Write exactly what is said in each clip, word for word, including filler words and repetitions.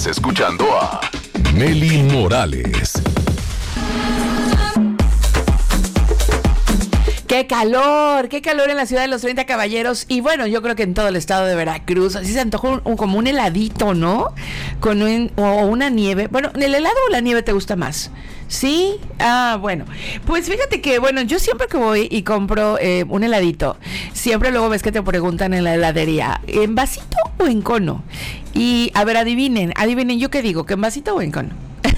Estás escuchando a Meli Morales. ¡Qué calor! ¡Qué calor en la ciudad de los treinta caballeros! Y bueno, yo creo que en todo el estado de Veracruz. Así se antojó un, un, como un heladito, ¿no? Con un, o una nieve. Bueno, ¿el helado o la nieve te gusta más? ¿Sí? Ah, bueno. Pues fíjate que, bueno, yo siempre que voy y compro eh, un heladito, siempre luego ves que te preguntan en la heladería, ¿en vasito o en cono? Y, a ver, adivinen, adivinen, ¿yo qué digo? ¿Que en vasito o en cono?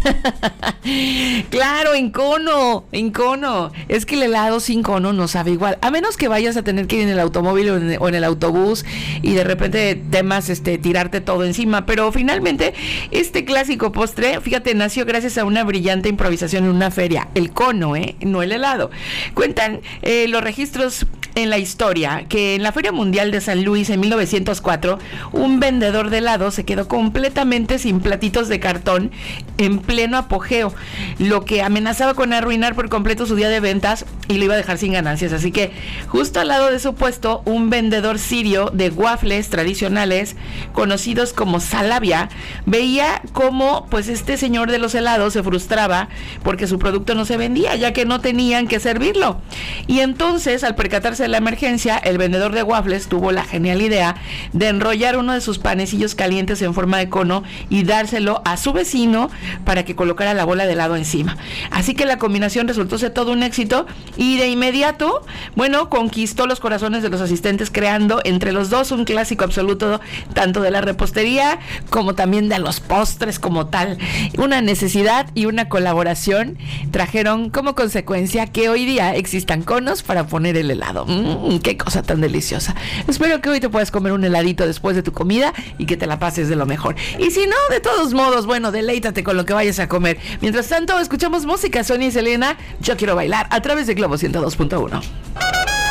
Claro, en cono, en cono. Es que el helado sin cono no sabe igual. A menos que vayas a tener que ir en el automóvil o en, o en el autobús y de repente temas este, tirarte todo encima. Pero finalmente, este clásico postre, fíjate, nació gracias a una brillante improvisación en una feria. El cono, ¿eh? No el helado. Cuentan eh, los registros en la historia que en la Feria Mundial de San Luis en mil novecientos cuatro, un vendedor de helado se quedó completamente sin platitos de cartón en pleno apogeo, lo que amenazaba con arruinar por completo su día de ventas y lo iba a dejar sin ganancias. Así que justo al lado de su puesto, un vendedor sirio de waffles tradicionales conocidos como Salavia veía cómo pues este señor de los helados se frustraba porque su producto no se vendía, ya que no tenían que servirlo. Y entonces, al percatarse de la emergencia, el vendedor de waffles tuvo la genial idea de enrollar uno de sus panecillos calientes en forma de cono y dárselo a su vecino para que colocara la bola de helado encima. Así que la combinación resultó ser todo un éxito y de inmediato, bueno, conquistó los corazones de los asistentes, creando entre los dos un clásico absoluto, tanto de la repostería como también de los postres como tal. Una necesidad y una colaboración trajeron como consecuencia que hoy día existan conos para poner el helado. Mmm, qué cosa tan deliciosa. Espero que hoy te puedas comer un heladito después de tu comida y que te la pases de lo mejor. Y si no, de todos modos, bueno, deleítate con lo que vayas a comer. Mientras tanto, escuchamos música. Sonia y Selena, Yo Quiero Bailar, a través de Globo ciento dos punto uno.